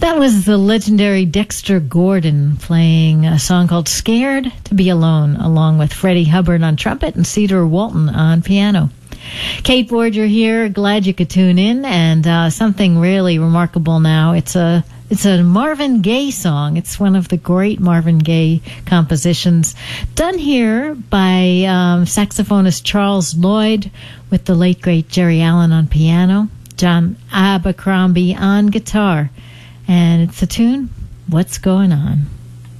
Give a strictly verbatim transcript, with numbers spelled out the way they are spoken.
That was the legendary Dexter Gordon playing a song called Scared to Be Alone, along with Freddie Hubbard on trumpet and Cedar Walton on piano. Kate Borger here. Glad you could tune in. And uh, something really remarkable now. It's a it's a Marvin Gaye song. It's one of the great Marvin Gaye compositions, done here by um, saxophonist Charles Lloyd with the late great Jerry Allen on piano, John Abercrombie on guitar. And it's the tune, What's Going On?